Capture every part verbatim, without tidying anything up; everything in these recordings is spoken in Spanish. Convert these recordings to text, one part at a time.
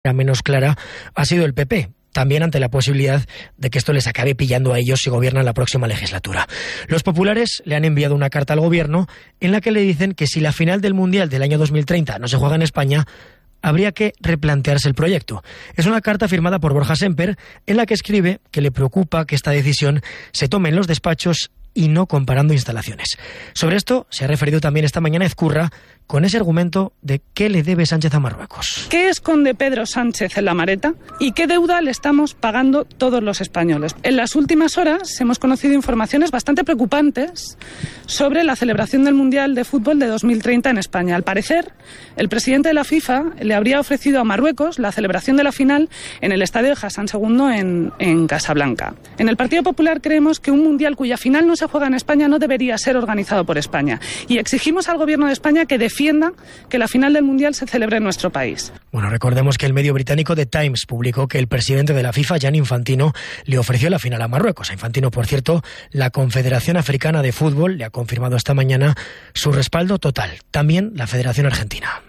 menos clara ha sido el P P, también ante la posibilidad de que esto les acabe pillando a ellos si gobiernan la próxima legislatura. Los populares le han enviado una carta al gobierno en la que le dicen que si la final del Mundial del año dos mil treinta no se juega en España, habría que replantearse el proyecto. Es una carta firmada por Borja Semper en la que escribe que le preocupa que esta decisión se tome en los despachos y no comparando instalaciones. Sobre esto se ha referido también esta mañana Ezcurra con ese argumento de qué le debe Sánchez a Marruecos. ¿Qué esconde Pedro Sánchez en la maleta y qué deuda le estamos pagando todos los españoles? En las últimas horas hemos conocido informaciones bastante preocupantes sobre la celebración del Mundial de Fútbol de dos mil treinta en España. Al parecer, el presidente de la FIFA le habría ofrecido a Marruecos la celebración de la final en el estadio de Hassan segundo en, en Casablanca. En el Partido Popular creemos que un Mundial cuya final no se juega en España no debería ser organizado por España y exigimos al Gobierno de España que defienda que la final del Mundial se celebre en nuestro país. Bueno, recordemos que el medio británico The Times publicó que el presidente de la FIFA, Gianni Infantino, le ofreció la final a Marruecos. A Infantino, por cierto, la Confederación Africana de Fútbol le ha confirmado esta mañana su respaldo total. También la Federación Argentina.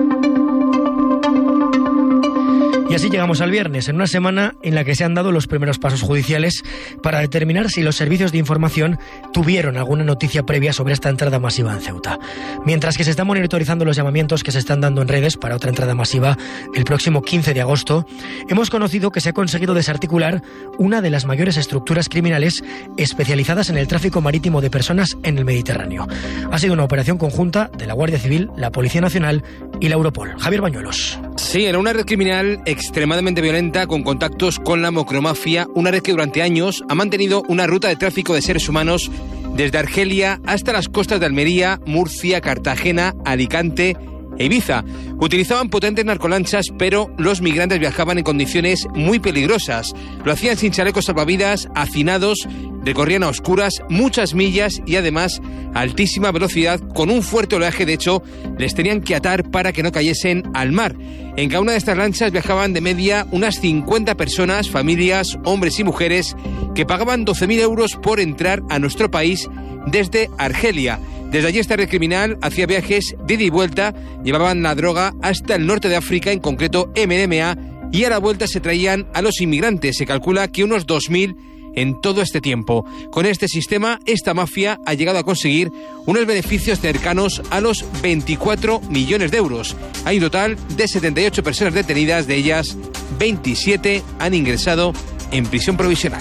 Y así llegamos al viernes, en una semana en la que se han dado los primeros pasos judiciales para determinar si los servicios de información tuvieron alguna noticia previa sobre esta entrada masiva en Ceuta. Mientras que se están monitorizando los llamamientos que se están dando en redes para otra entrada masiva el próximo quince de agosto, hemos conocido que se ha conseguido desarticular una de las mayores estructuras criminales especializadas en el tráfico marítimo de personas en el Mediterráneo. Ha sido una operación conjunta de la Guardia Civil, la Policía Nacional y la Europol. Javier Bañuelos. Sí, era una red criminal extremadamente violenta con contactos con la macromafia, una red que durante años ha mantenido una ruta de tráfico de seres humanos desde Argelia hasta las costas de Almería, Murcia, Cartagena, Alicante e Ibiza. Utilizaban potentes narcolanchas, pero los migrantes viajaban en condiciones muy peligrosas. Lo hacían sin chalecos salvavidas, hacinados, recorrían a oscuras muchas millas y además a altísima velocidad con un fuerte oleaje. De hecho, les tenían que atar para que no cayesen al mar. En cada una de estas lanchas viajaban de media unas cincuenta personas, familias, hombres y mujeres, que pagaban doce mil euros por entrar a nuestro país desde Argelia. Desde allí esta red criminal hacía viajes de ida y vuelta, llevaban la droga hasta el norte de África, en concreto M D M A, y a la vuelta se traían a los inmigrantes. Se calcula que unos dos mil en todo este tiempo. Con este sistema, esta mafia ha llegado a conseguir unos beneficios cercanos a los veinticuatro millones de euros. Hay un total de setenta y ocho personas detenidas, de ellas veintisiete han ingresado en prisión provisional.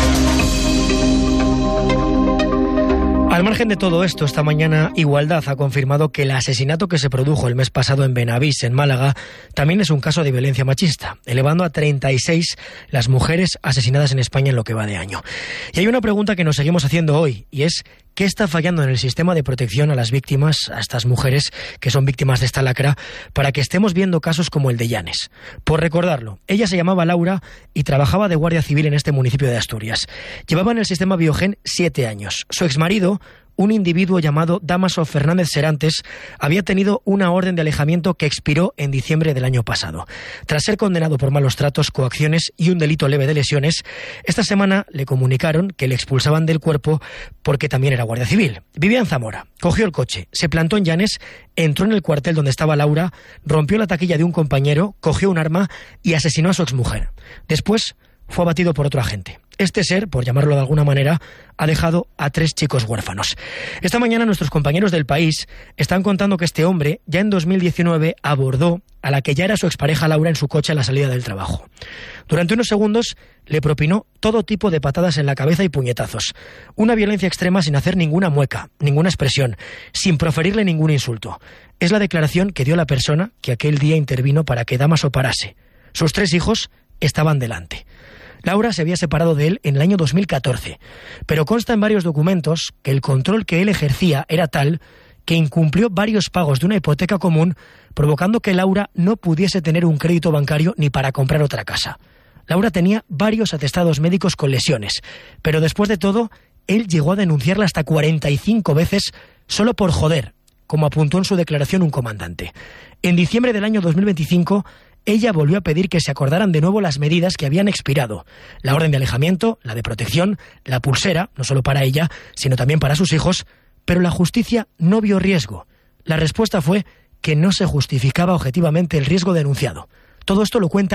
Al margen de todo esto, esta mañana Igualdad ha confirmado que el asesinato que se produjo el mes pasado en Benavís, en Málaga, también es un caso de violencia machista, elevando a treinta y seis las mujeres asesinadas en España en lo que va de año. Y hay una pregunta que nos seguimos haciendo hoy, y es ¿qué está fallando en el sistema de protección a las víctimas, a estas mujeres que son víctimas de esta lacra, para que estemos viendo casos como el de Llanes? Por recordarlo, ella se llamaba Laura y trabajaba de guardia civil en este municipio de Asturias. Llevaba en el sistema Biogen siete años. Su exmarido, un individuo llamado Dámaso Fernández Serantes, había tenido una orden de alejamiento que expiró en diciembre del año pasado. Tras ser condenado por malos tratos, coacciones y un delito leve de lesiones, esta semana le comunicaron que le expulsaban del cuerpo porque también era guardia civil. Vivía en Zamora, cogió el coche, se plantó en Llanes, entró en el cuartel donde estaba Laura, rompió la taquilla de un compañero, cogió un arma y asesinó a su exmujer. Después fue abatido por otro agente. Este ser, por llamarlo de alguna manera, ha dejado a tres chicos huérfanos. Esta mañana nuestros compañeros del País están contando que este hombre ya en dos mil diecinueve abordó a la que ya era su expareja Laura en su coche a la salida del trabajo. Durante unos segundos le propinó todo tipo de patadas en la cabeza y puñetazos. Una violencia extrema sin hacer ninguna mueca, ninguna expresión, sin proferirle ningún insulto. Es la declaración que dio la persona que aquel día intervino para que Dámaso parase. Sus tres hijos estaban delante. Laura se había separado de él en el año dos mil catorce, pero consta en varios documentos que el control que él ejercía era tal que incumplió varios pagos de una hipoteca común, provocando que Laura no pudiese tener un crédito bancario ni para comprar otra casa. Laura tenía varios atestados médicos con lesiones, pero después de todo, él llegó a denunciarla hasta cuarenta y cinco veces solo por joder, como apuntó en su declaración un comandante. En diciembre del año dos mil veinticinco, ella volvió a pedir que se acordaran de nuevo las medidas que habían expirado. La orden de alejamiento, la de protección, la pulsera, no solo para ella, sino también para sus hijos, pero la justicia no vio riesgo. La respuesta fue que no se justificaba objetivamente el riesgo denunciado. Todo esto lo cuenta